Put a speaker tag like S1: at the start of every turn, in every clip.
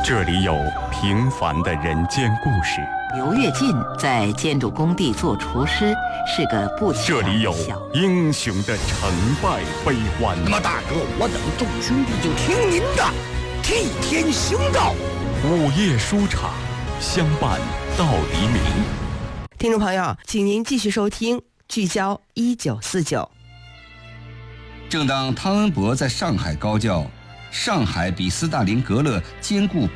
S1: 这里有平凡的人间故事，
S2: 刘跃进在建筑工地做厨师，是个不起眼的
S1: 这里有英雄的成败悲欢。
S3: 那么大哥，我等众兄弟就听您的，替天行道。
S1: 午夜书场，相伴到黎明。
S4: 听众朋友，请您继续收听聚焦1949。
S5: 正当汤恩伯在上海高叫上海比斯大林格勒坚固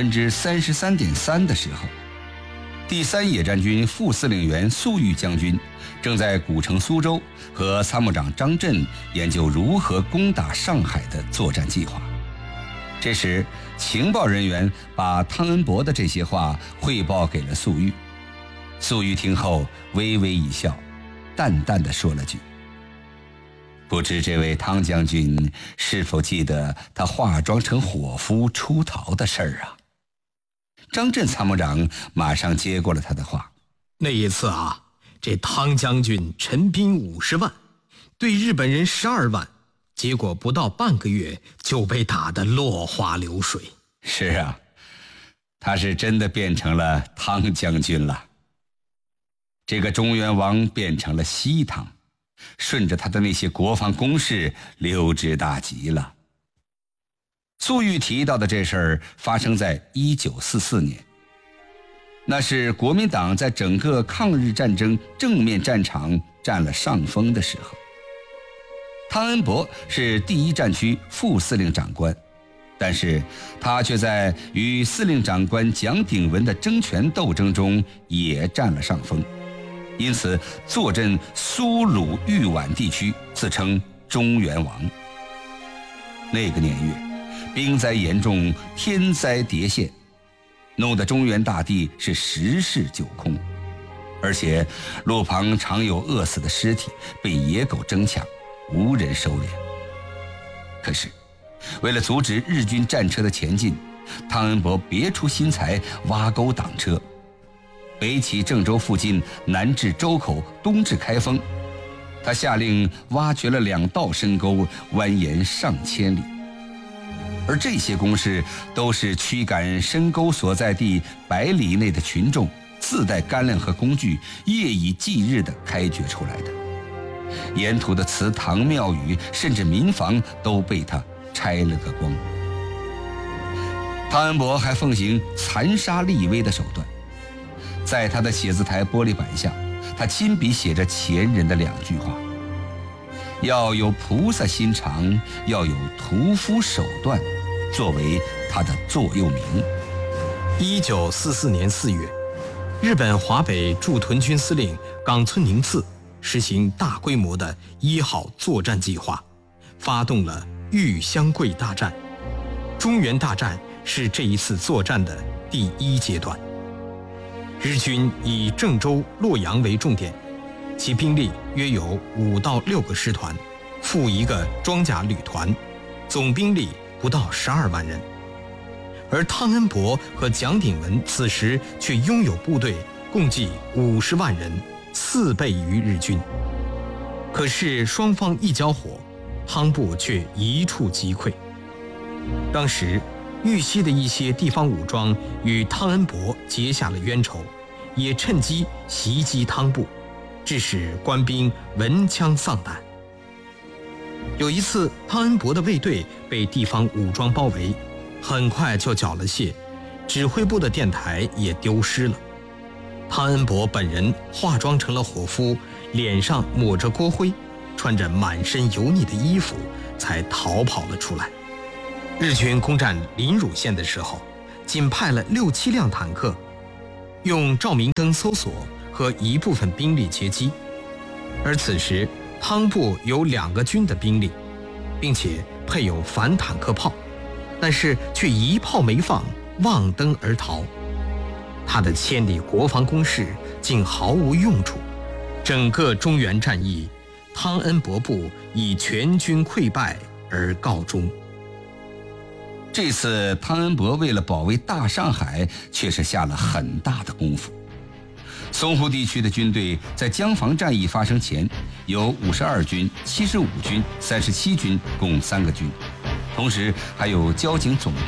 S5: 33.3%的时候，第3野战军副司令员粟裕将军正在古城苏州和参谋长张震研究如何攻打上海的作战计划。这时，情报人员把汤恩伯的这些话汇报给了粟裕。粟裕听后微微一笑，淡淡地说了句：“不知这位汤将军是否记得他化妆成伙夫出逃的事儿啊？”张震参谋长马上接过了他的话：“
S6: 那一次啊，这汤将军陈兵50万，对日本人12万，结果不到半个月就被打得落花流水。”
S5: 是啊，他是真的变成了汤将军了。这个中原王变成了西汤，顺着他的那些国防工事溜之大吉了。粟裕提到的这事儿发生在1944年，那是国民党在整个抗日战争正面战场占了上风的时候。汤恩伯是第1战区副司令长官，但是他却在与司令长官蒋鼎文的争权斗争中也占了上风，因此坐镇苏鲁豫皖地区，自称中原王。那个年月，兵灾严重，天灾迭现，弄得中原大地是十室九空，而且路旁常有饿死的尸体被野狗争抢，无人收敛。可是为了阻止日军战车的前进，汤恩伯别出心裁，挖沟挡车，北起郑州附近，南至周口，东至开封。他下令挖掘了2道深沟，蜿蜒上千里。而这些工事都是驱赶深沟所在地100里内的群众自带干粮和工具，夜以继日地开掘出来的。沿途的祠堂庙宇，甚至民房都被他拆了个光。汤恩伯还奉行残杀立威的手段，在他的写字台玻璃板下，他亲笔写着前人的2句话：要有菩萨心肠，要有屠夫手段，作为他的座右铭。
S6: 1944年4月，日本华北驻屯军司令冈村宁次实行大规模的1号作战计划，发动了豫湘桂大战。中原大战是这一次作战的第1阶段。日军以郑州、洛阳为重点，其兵力约有5到6个师团，附1个装甲旅团，总兵力不到12万人。而汤恩伯和蒋鼎文此时却拥有部队共计50万人，4倍于日军。可是双方一交火，汤部却一触即溃。当时豫西的一些地方武装与汤恩伯结下了冤仇，也趁机袭击汤部，致使官兵闻枪丧胆。有一次，汤恩伯的卫队被地方武装包围，很快就缴了械，指挥部的电台也丢失了。汤恩伯本人化妆成了伙夫，脸上抹着锅灰，穿着满身油腻的衣服，才逃跑了出来。日军攻占临汝县的时候，仅派了6、7辆坦克，用照明灯搜索和一部分兵力截击。而此时汤部有2个军的兵力，并且配有反坦克炮，但是却一炮没放，望登而逃。他的千里国防工事竟毫无用处。整个中原战役，汤恩伯部以全军溃败而告终。
S5: 这次汤恩伯为了保卫大上海，却是下了很大的功夫。淞沪地区的军队在江防战役发生前，有52军、75军、37军共3个军，同时还有交警总队、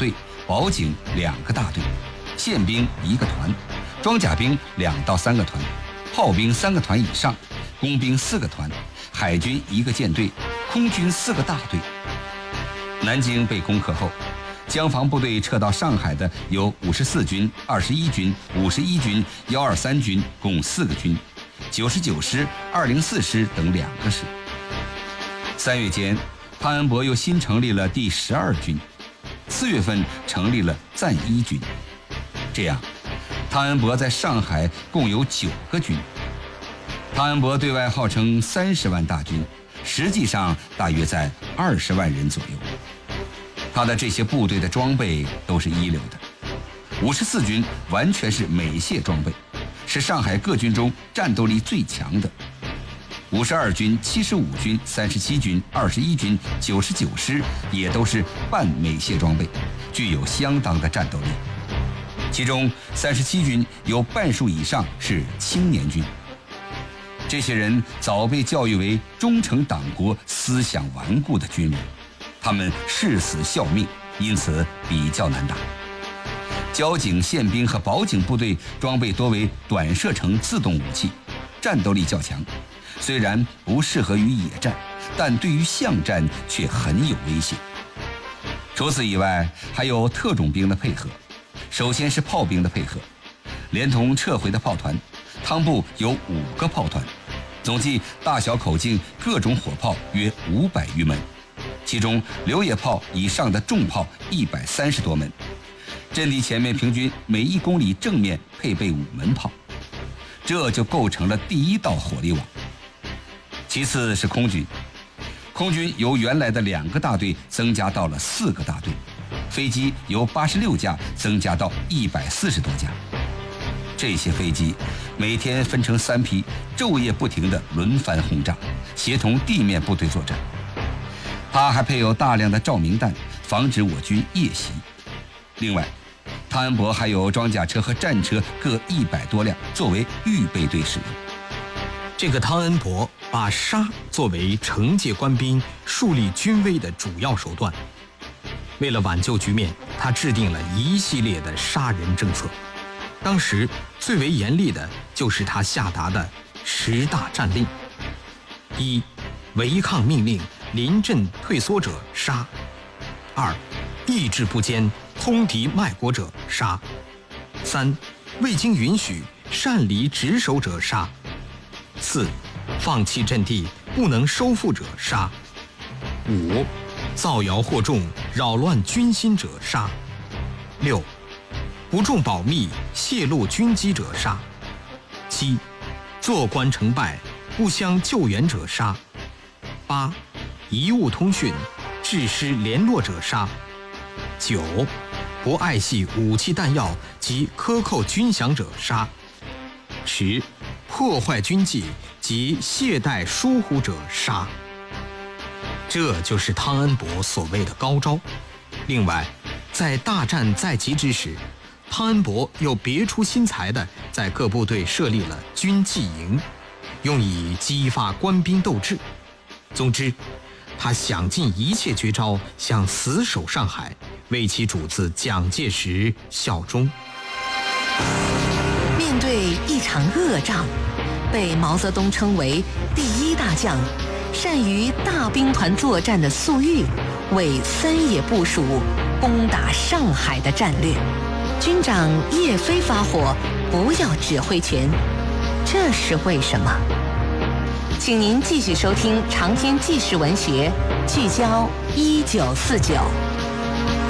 S5: 保警2个大队，宪兵1个团，装甲兵2到3个团，炮兵3个团以上，工兵4个团，海军1个舰队，空军4个大队。南京被攻克后，江防部队撤到上海的有54军、21军、51军、123军共4个军，99师、204师等2个师。3月间，汤恩伯又新成立了第12军，4月份成立了暂一军。这样，汤恩伯在上海共有9个军。汤恩伯对外号称30万大军，实际上大约在20万人左右。他的这些部队的装备都是一流的。54军完全是美械装备，是上海各军中战斗力最强的。52军、75军、37军、21军、99师也都是半美械装备，具有相当的战斗力。其中37军有半数以上是青年军。这些人早被教育为忠诚党国、思想顽固的军人，他们誓死效命，因此比较难打。交警、宪兵和保警部队装备多为短射程自动武器，战斗力较强。虽然不适合于野战，但对于巷战却很有威胁。除此以外，还有特种兵的配合。首先是炮兵的配合，连同撤回的炮团，汤部有5个炮团，总计大小口径各种火炮约500余门，其中榴野炮以上的重炮130多门。阵地前面平均每1公里正面配备5门炮，这就构成了第一道火力网。其次是空军，空军由原来的2个大队增加到了4个大队，飞机由86架增加到140多架。这些飞机每天分成3批，昼夜不停地轮番轰炸，协同地面部队作战。它还配有大量的照明弹，防止我军夜袭。另外，汤恩伯还有装甲车和战车各100多辆作为预备队使用。
S6: 这个汤恩伯把杀作为惩戒官兵、树立军威的主要手段。为了挽救局面，他制定了一系列的杀人政策。当时最为严厉的就是他下达的10大战令：1. 违抗命令、临阵退缩者杀；2. 意志不坚、通敌卖国者杀；3. 未经允许擅离职守者杀；4. 放弃阵地不能收复者杀；5. 造谣惑众、扰乱军心者杀；6. 不重保密、泄露军机者杀；7. 坐观成败、不相救援者杀；8. 贻误通讯、致失联络者杀；9. 不爱惜武器弹药及克扣军饷者杀；10. 破坏军纪及懈怠疏忽者杀。这就是汤恩伯所谓的高招。另外，在大战在即之时，汤恩伯又别出心裁地在各部队设立了军纪营，用以激发官兵斗志。总之，他想尽一切绝招，想死守上海，为其主子蒋介石效忠。
S2: 面对一场恶仗，被毛泽东称为第一大将、善于大兵团作战的粟裕，为3野部署攻打上海的战略。军长叶飞发火，不要指挥权，这是为什么？请您继续收听长篇纪实文学《聚焦1949》。